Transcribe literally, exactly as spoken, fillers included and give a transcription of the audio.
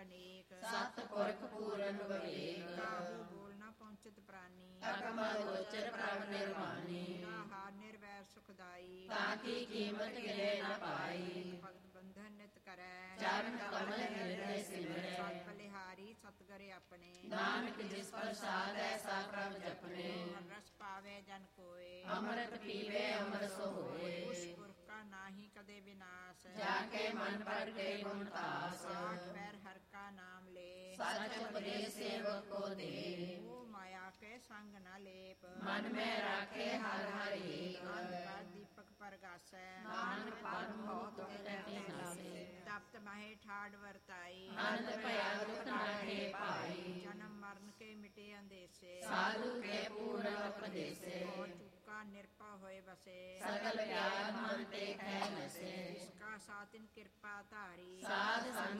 अनेक सत पुरख पूरन विवेक काहू बोल न पहुँचत प्राणी अकम गोचर प्रभ निर्वाणी निराहार निर्वैर सुखदाई ताकि कीमत गिरे न पाई भगत बंधन नित करे चरण कमल हृदय सिमरै सत बलिहारी सतगुर अपने नानक जिस प्रसाद ऐसा प्रभ जपने हर रस पावे जन कोय अमृत पीवे अमर सो होए उस पुरख का नाही कदे विनाश जाके मन पर के गुण तास आठ पैर हर का नाम ले सच उपदेश सेवक को दे वो माया के संग न लेप मन में राखे हर हर एक अंधकार दीपक परगासै नानक परम बहुत कहते नासे तप्त महे ठाड़ वरताई आनंद भया दुख नाहे पाई जन्म मरण के मिटे अंदेशे साधु के पूर्ण उपदेशे और चुका निरपा होए बसे सकल ज्ञान मन ते कह नसे जिसका सातिन कृपा धारी साध संग